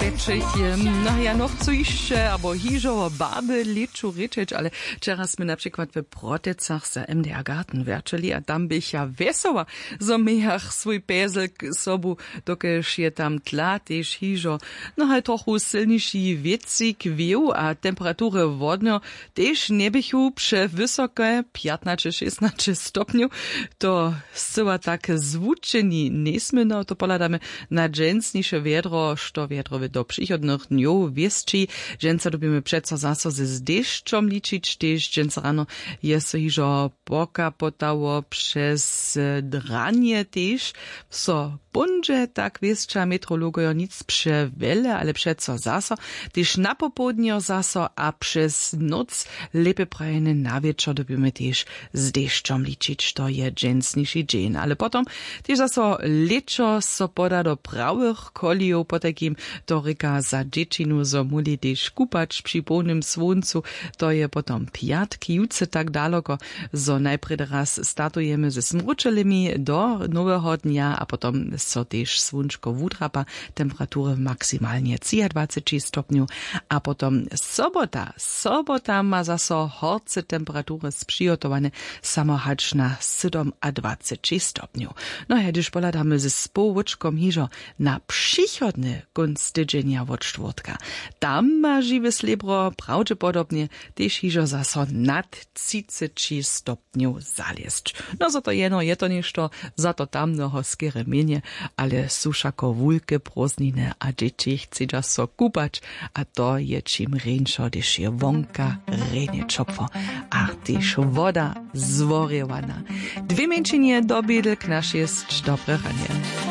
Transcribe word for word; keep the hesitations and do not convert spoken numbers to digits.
rečeć. No ja no chcú ešte, abo hižo o babe liču rečeć, ale včera sme napríklad v Protecach za em dé á Garten verčeli a tam bych ja vesela, zo mejach svoj pézel k sobu, dokež je tam tla, tež hižo. No aj trochu silnejší viecik view a temperatúry vodňo tež nebychu przewysoké piętnaście szesnaście stopňov. To zcela tak zvučení nesmeno, to poladame na dżęsniejsze wiedro, što wiedrowy do przychodnych dniów wieszczy. Dżęca dobimy przeco zaso ze z deszczom liczyć, też dżęca rano jest hižo boka potało przez dranie też. So bunże tak wieszcza meteorologojo nic przewele, ale przeco zaso. Też na popołudnie zaso, a przez noc lepe prajene na wieczór dobimy też z deszczom liczyć, to je dżęsniejszy dzień. Ale potom też zaso leczo so poda do prawych koliów, po takim to ryka za dziecinu, zo muli też kupać przy pełnym słońcu, to je potom piatki, juce tak daleko, zo najpierw raz startujemy ze smručelimi do nowego dnia, a potom so też słonczko wudrapa, temperatury maksymalnie dwadzieścia stopniów, a potom sobota, sobota ma zaso horce temperatury sprzygotowane samohacz na dwadzieścia stopniów. No ja gdyż poladamy ze społeczkom hižo na przychodny gunst tydzienia od czwartka. Tam ma żywe slebro prawdopodobnie też hižo zaso nad trzydzieści stopniów zalieść. No za to jeno je to ništo, za to tam mnoho skere mienie, ale suszako wulke proznine, a dzieci chce so kupać, a to je czym rejnszo, gdyż je wonka rejnie czopwo, a też woda zworiewana. Dwie męczynie do biedl k nasz jest dobre ranie.